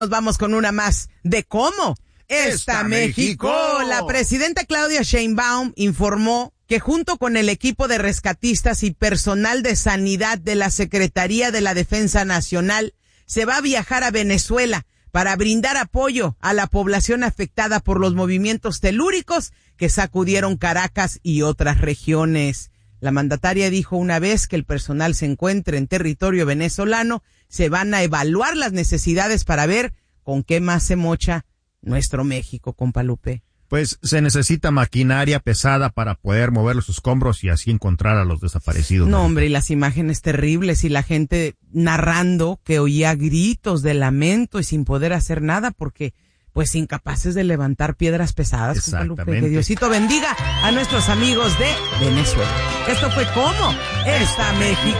Nos vamos con una más de cómo está México. La presidenta Claudia Sheinbaum informó que junto con el equipo de rescatistas y personal de sanidad de la Secretaría de la Defensa Nacional se va a viajar a Venezuela para brindar apoyo a la población afectada por los movimientos telúricos que sacudieron Caracas y otras regiones. La mandataria dijo una vez que el personal se encuentre en territorio venezolano, se van a evaluar las necesidades para ver con qué más se mocha nuestro México, compa Lupe. Pues se necesita maquinaria pesada para poder mover los escombros y así encontrar a los desaparecidos. No, hombre, y las imágenes terribles y la gente narrando que oía gritos de lamento y sin poder hacer nada porque pues incapaces de levantar piedras pesadas. Exactamente. Que Diosito bendiga a nuestros amigos de Venezuela. Esto fue ¿Cómo está México?